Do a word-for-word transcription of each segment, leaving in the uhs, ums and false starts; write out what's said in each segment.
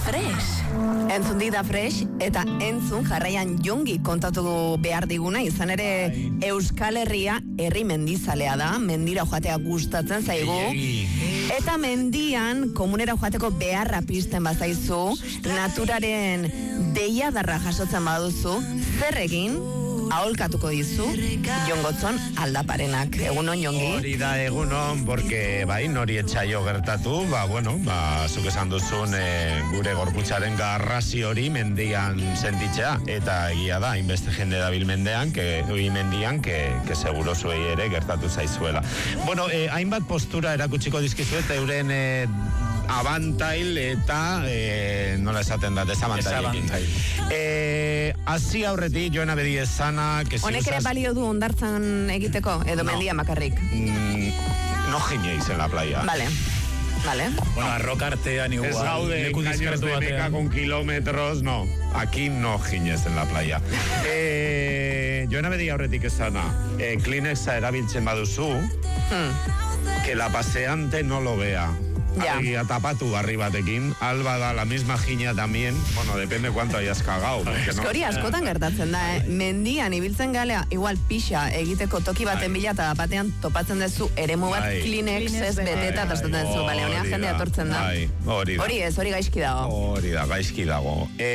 Fresh. Entzun dida Fresh, eta entzun jarraian Jongi kontatu behar diguna, izan ere Euskal Herria herri mendizalea da, mendira joatea gustatzen zaigu, eta mendian komunera joateko beharra pizten bazaizu, naturaren deiadarra jasotzen baduzu, zer egin? Aholkatuko dizu Jon Gotzon aldaparenak. Egunon, Jongi? Hori da egunon, porque bai, nori etxaio gertatu, ba, bueno, ba, zuk esan duzun e, gure gorputzaren garrasi hori mendian sentitzea, eta egia da, hainbeste jende dabil mendean, que, ui mendian, que, que seguro zuei ere gertatu zaizuela. Bueno, eh, hainbat postura erakutsiko dizkizuet, euren eh, abantail eta eh, nola esaten da, desabantailekin. Eh, Asi aurretik, joena bedi esana... Honek ere balio du ondartzan egiteko, edo no. Mendia makarrik? Mm, no gineis en la playa. Vale. Vale. Bueno, arroka artean igual. Ez gaude en caños de meca con kilómetros, no. Aquí no giñez en la playa. eh, joena bedi aurretik esana, eh, Kleenexa erabiltzen baduzu, hmm. que la paseante no lo vea. Alegia tapatu barri batekin, alba da la misma giña también, bueno, depende cuánto hayas cagado. Es que hori askotan gertatzen da, eh? Mendian ibiltzen galea, igual pixa egiteko toki baten bila, eta batean topatzen dezu eremu bat Kleenex ez beteta tastatzen dezu, bale, honean jende atortzen da. Hori da. Hori ez, hori gaizki dago. Hori da, gaizki dago.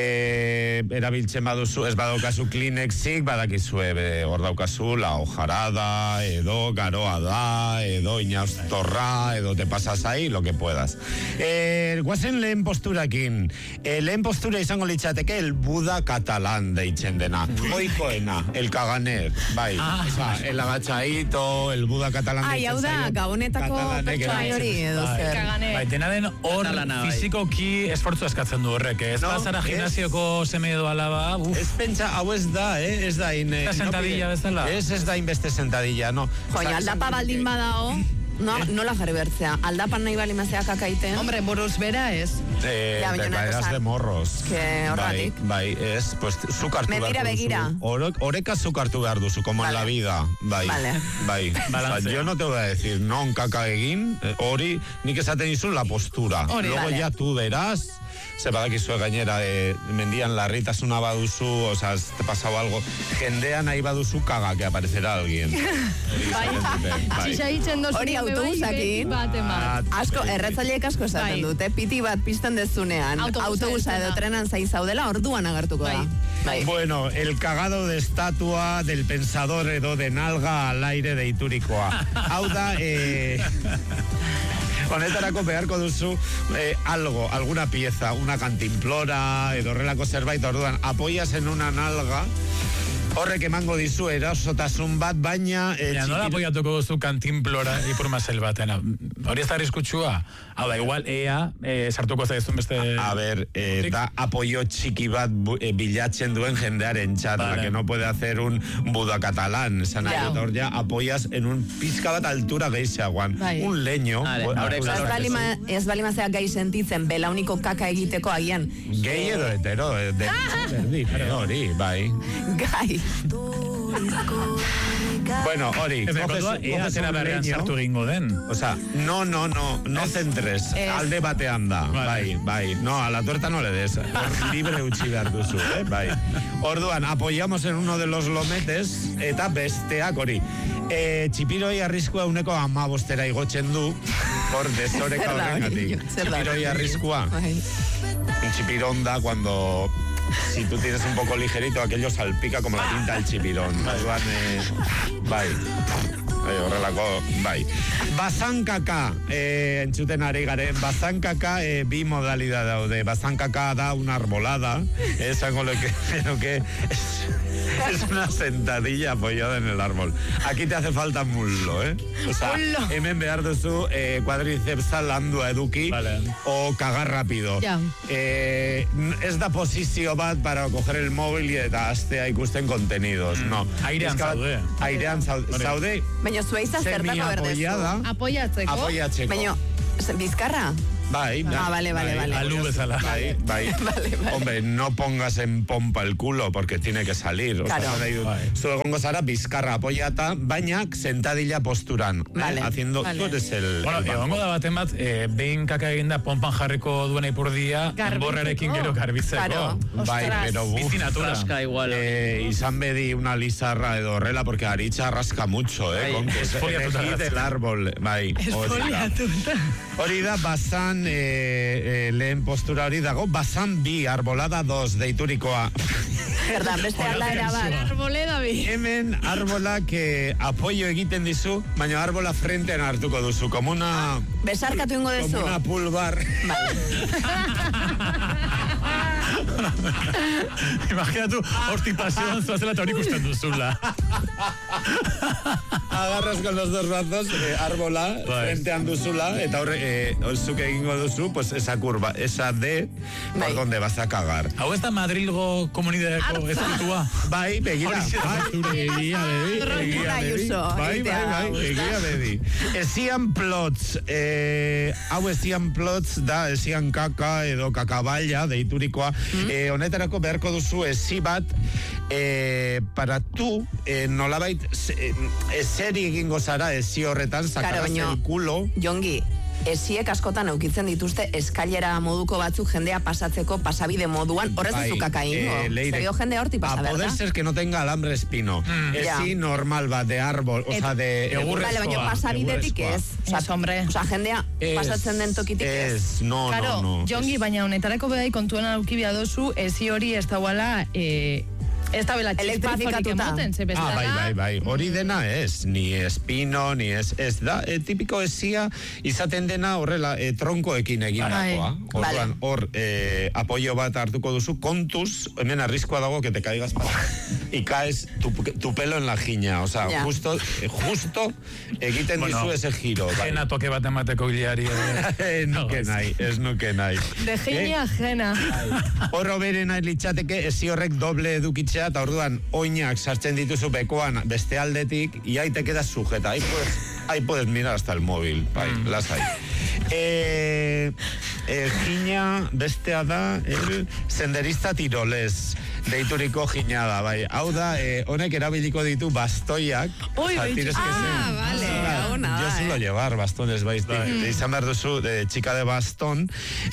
E, erabiltzen baduzu, ez badaukazu Kleenexik, badakizue, hor daukazu, la hojarada, edo garoa da, edo inaustorra, edo te pasas ahí, lo que puedas. Eh, guazen lehen posturakin. Eh, lehen postura izango litzateke el Buda catalán deitzen dena. Oikoena, el caganer. Bai, ah, oza, el agachaito, el Buda catalán deitzen zaio. Ai, hau da, gabonetako pertsonai hori edo zer. Bai, dena den hor fizikoki esfortzu eskatzen du horrek. Ez no, bazara gimnasioko seme edo alaba. Uf. Ez pentsa, hau ez da, eh? Ez da in... Ez da sentadilla bezala. Ez ez da inbeste sentadilla, no. Joia, aldapa baldin badao... No, eh? Nola jarri bertzea. Aldapan nahi bali mazea kakaiten. Hombre, buruz bera ez. Eh, ja, de caeras de morros. Que horratik. Bai, bai, ez, pues, zuk hartu Mentira begira. Oreka zuk hartu behar duzu, como vale. En la vida. Bai, vale. Bai. O sea, yo no te voy a decir, non kaka egin, hori, nik esaten izun la postura. Ori, Luego vale. Ya tú verás, ze badakizue gainera, eh, mendian larritasuna baduzu, o sea, te pasau algo, jendean nahi baduzu kaga, que aparecerá alguien. Bai, txixa hitzen dozu. Hori autobusakin, asko, erretzaileek asko esaten dute, piti bat pizten dezunean, autobusa edo trenan zaizaudela, orduan agertuko da. Bai. Bueno, el cagado de estatua del pensador edo de nalga al aire de Iturikoa. Hau da, eh... honetarako beharko duzu eh, algo, alguna pieza, una cantimplora, edo horrelako zerbait, orduan, apoias en una nalga, horrek emango dizu erasotasun bat, baina... Eh, ja, nola apoiatuko duzu kantimplora ipurmasel batena? Hori ez da arriskutsua? Hau da, igual, ea, e, sartuko zaizun beste... A, a ver, eh, da apoio txiki bat eh, bilatzen duen jendearen txat, vale. La que no puede hacer un Buda catalán, esan yeah. Hor ja apoias en un pizka bat altura geixiagoan, vale. Un leño... Vale. Vale. Ez balima, ez balima zea gai sentitzen, belauniko kaka egiteko agian. Gei edo hetero, de... Berdi, hori, bai. Gai. Bueno, hori, ea zera berrean sartu gingo den. O sea, no, no, no, no centres, alde batean da, bai, bai, no, a la tuerta no le des, libre utzi behar duzu, eh, bai. Orduan, apoyamos en uno de los lometes, eta besteak hori. Eh, txipiroi arriskua uneko amabostera igotzen du, por desoreka horrengatik. Txipiroi arriskua. Un chipirón da cuando... Si tú tienes un poco ligerito, aquello salpica como la tinta del chipirón. Bai, eh, bai. Bai, horrelako, bai. Bazankaka, eh, entzuten ari garen, bazankaka eh, bi modalidad daude. Bazankaka da una arbolada, esango lo que, lo que es, es una sentadilla apoyada en el árbol. Aquí te hace falta muslo, eh? O sea, hemen behar duzu eh, cuadricepsa landua eduki, vale. O cagar rápido. Ja. Eh, ez da posizio bat para coger el móvil y eta astea ikusten contenidos, mm. No. Airean zaude. Airean zaude. Zaude. Baina zueiza zertako berdezu. Apoiatzeko. Apoiatzeko. Baina, bizkarra? Bai, bai. Ah, vale, vale, vale. Alu bezala. Bai, bai. Vale, vale. Hombre, no pongas en pompa el culo porque tiene que salir. Claro. O sea, Bai. zu egongo zara bizkarra apoiata, baina sentadilla posturan. Vale. Eh? Haciendo, Vale. tú eres el... Bueno, el egongo da baten bat, eh, behin kaka eginda pompan jarriko duen ipurdia, Garbitzeko. borrarekin gero garbitzeko. Claro. Bai, Ostras. pero buf, Bici natura. Rasca igual. Eh, izan bedi una lizarra edo horrela, porque Aritza rasca mucho, eh? Bai, Con que se esfoliatuta elegit geratzen. el árbol, bai. hori da. Esfoliatuta. Hori da, bazan, eh, eh, lehen postura hori dago, bazan bi, arbolada dos, deiturikoa. Gerda, beste aldaera bat. Arboleda bi. Hemen arbolak eh, apoio egiten dizu, baina arbola frentean hartuko duzu, como una... Besarkatu ingo como dezu. una pulbar. Vale. Imaginatu, hortik pasioan zuazela eta hori ikusten duzula. Agarras con los dos brazos, eh, arbola, Bai. frentean duzula, eta horre, eh, zuk egingo duzu, pues esa curva, esa D, Bai. por donde vas a cagar. Hau ez da Madrilgo komunidadeko ezkutua. Bai, begira. Horixe da. Bai, egia bedi, Ron egia bedi. Ayuso, Bai, egitea bai, bai, da, egia bedi. Ezian plots, eh, hau ezian plots da, ezian kaka edo kakaballa, deiturikoa. Eh, honetarako beharko duzu ezi bat, eh, para tu, eh, nolabait, se- eh, eseri egingo zara ezi horretan, sacaras baino- el culo. Jongi, esiek askotan eukitzen dituzte eskailera moduko batzuk jendea pasatzeko pasabide moduan, horrez Bai, duzu kaka ingo. eh, Leire, Zegio jende horti pasa, a poder berda? ser que no tenga alambre espino. Ezi Ja. normal bat, de árbol, o sea, de... egurrezkoa, Vale, baina pasabidetik ez. egurrezkoa. Ez, hombre. Osa, jendea Ez, pasatzen den tokitik ez. Ez, no, Karo, no, no. Jongi, baina honetarako bedai kontuan aukibia dozu, ezi hori ez dauala, eh, ez da bela txispazorik Elektrifikatuta. emoten, ze Ah, bestela. bai, bai, bai. Hori dena ez, ni espino, ni ez, ez da, e, tipiko esia izaten dena horrela e, tronkoekin egindakoa. Bai. Orduan, hor, e, apoio bat hartuko duzu, kontuz, hemen arriskoa dago, que te caigas para y caes tu, tu pelo en la jiña. O sea, Ja. justo, eh, justo egiten Bueno, dizu ese giro. Bai. Jena toke bat emateko gileari. Ez nuke nahi, ez nuke nahi. De genia ajena. Horro bere nahi litzateke ezi horrek doble edukitzea, eta orduan oinak sartzen dituzu bekoan beste aldetik, y ahí te quedas sujeta. Ahí puedes, ahí puedes mirar hasta el móvil. Bai, Mm. lasai. Eh, eh, gina bestea da el senderista tiroles. Deituriko gina da, bai. Hau da, eh, honek erabiliko ditu bastoiak. Ui, Osea, bai, tienes que ah, ser- vale, Claro, ona yo da, suelo eh. llevar bastones, bai. Mm. Izan behar duzu, de, txika de baston,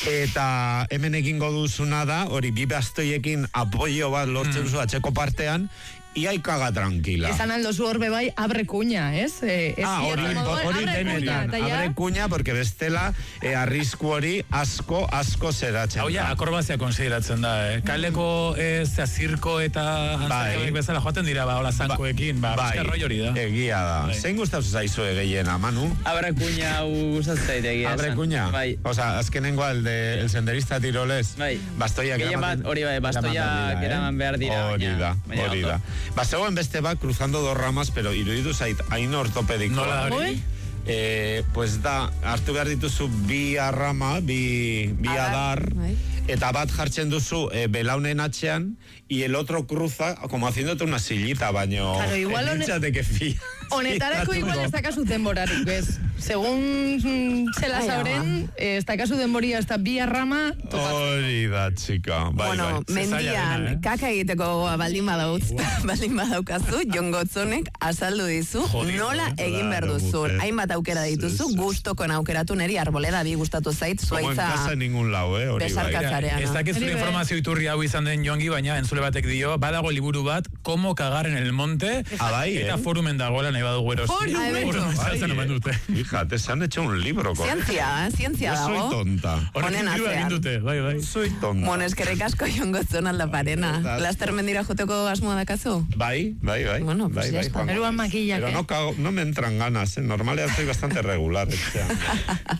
eta hemen egingo duzuna da, hori bi bastoiekin apoio bat lortzen duzu atzeko partean, y ahí caga tranquila. Esan aldo zu horbe bai, abre kuña, ez? Eh, ez Ah, hori, hori moduan, hori abre kuña, denetan, eta ja- abre kuña, porque bestela eh, arrisku hori asko, asko zeratzen. Hau ja, da. akrobazia konsideratzen da, eh? Kaleko ez, zirko eta Bai. antzerkiak bezala joaten dira, ba, hola zankoekin, ba, Bai, bai. roi hori da. egia da. Bai. Zein gustatu zaizu gehiena, Manu? Abre kuña hau gustatzen zait egia Abre esan. kuña? Bai. O sea, azkenengo el de el senderista tiroles. Bai. Bastoiak Gehien bat, eramaten- hori bai, bastoiak eramaten dira, eh? eraman behar dira, Hori baina- da, baina hori ondo. da. Ba, zegoen beste bat, cruzando dos ramas, pero iruditu zait, hain ortopedikoa. Nola da hori? Oi? Eh, pues da, hartu behar dituzu bi arrama, bi, bi Adar, adar, bai. eta bat jartzen duzu eh, belaunen atxean, y el otro cruza, como haciéndote una sillita, baino... Claro, igual hone- que fía. Honetarako igual ez dakazu denborarik, bez? Segun mm, zela Ai, zauren, eh, ez dakazu denboria ez da bi arrama, Hori da, txika. Bai, Bueno, bai. zaila mendian, dena, eh? kaka egiteko gogoa baldin badautz, baldin badaukazu, Jon Gotzonek azaldu dizu, Jodido, nola egin behar claro, duzun. mujer. Hainbat aukera dituzu, Sí, sí. gustokon aukeratu neri arboleda bi gustatu zait, Como en zuaitza casa en ningún lado, eh, hori Besarka- bai. Katzareana. Ez dakit zure Hori be. informazio iturri hau izan den Jongi, baina entzule batek dio, badago liburu bat, Como cagar en el monte, Ah, bai, eta eh? forumen dagoela nahi badugu erosi. Forumen. Ah, beto. Forumen Bai, saltzen omen eh. dute. Fíjate, se han hecho un libro con zientzia, eh? zientzia Yo soy dago. tonta. Horrekin Honen libre egin atzean. dute, bai, bai. Soy tonta. Bueno, eskerrik asko Jon Gotzon aldaparena. Bai, Laster mendira joteko asmoa dakazu? Bai, bai, bai. Bueno, pues bai, ya bai, está. Juan Eruan Gómez. makillak, Pero eh? no, cago, no me entran ganas, ¿eh? Normalmente soy bastante regular. etxean.